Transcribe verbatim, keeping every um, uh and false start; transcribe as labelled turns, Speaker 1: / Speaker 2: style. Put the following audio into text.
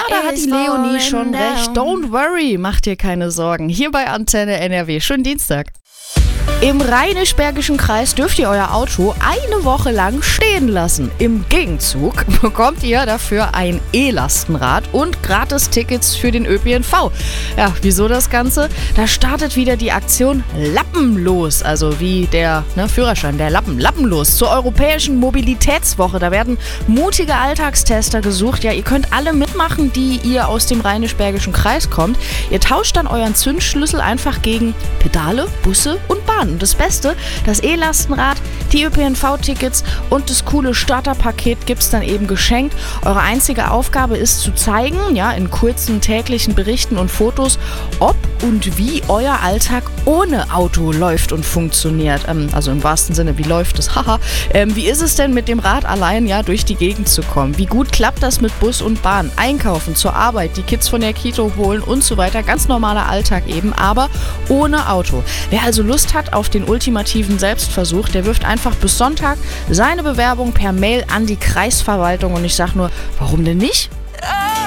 Speaker 1: da hat die Leonie schon recht. Don't worry, mach dir keine Sorgen. Hier bei Antenne N R W. Schönen Dienstag. Im Rheinisch-Bergischen Kreis dürft ihr euer Auto eine Woche lang stehen lassen. Im Gegenzug bekommt ihr dafür ein E-Lastenrad und Gratis-Tickets für den Ö P N V. Ja, wieso das Ganze? Da startet wieder die Aktion Lappenlos, also wie der ne, Führerschein, der Lappen, Lappenlos zur Europäischen Mobilitätswoche. Da werden mutige Alltagstester gesucht. Ja, ihr könnt alle mitmachen, die ihr aus dem Rheinisch-Bergischen Kreis kommt. Ihr tauscht dann euren Zündschlüssel einfach gegen Pedale, Busse und Bahnen. Und das Beste, das E-Lastenrad, die Ö P N V-Tickets und das coole Starterpaket gibt es dann eben geschenkt. Eure einzige Aufgabe ist zu zeigen, ja, in kurzen täglichen Berichten und Fotos, ob und wie euer Alltag ohne Auto läuft und funktioniert. Ähm, also im wahrsten Sinne, wie läuft es? Haha. ähm, wie ist es denn mit dem Rad allein, ja, durch die Gegend zu kommen? Wie gut klappt das mit Bus und Bahn? Einkaufen, zur Arbeit, die Kids von der Kita holen und so weiter. Ganz normaler Alltag eben, aber ohne Auto. Wer also Lust hat auf den ultimativen Selbstversuch, der wirft einfach bis Sonntag seine Bewerbung per Mail an die Kreisverwaltung und ich sag nur, warum denn nicht?